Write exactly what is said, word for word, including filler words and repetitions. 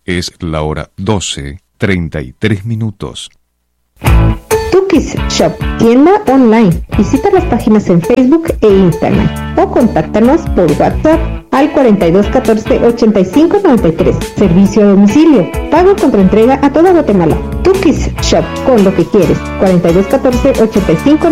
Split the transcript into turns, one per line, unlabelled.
Es la hora doce, treinta y tres minutos.
Tukis Shop, tienda online. Visita las páginas en Facebook e Instagram o contáctanos por WhatsApp al cuarenta y dos catorce ochenta y cinco noventa y tres. Servicio a domicilio. Pago contra entrega a toda Guatemala. Tukis Shop, con lo que quieres. cuarenta y dos catorce ochenta y cinco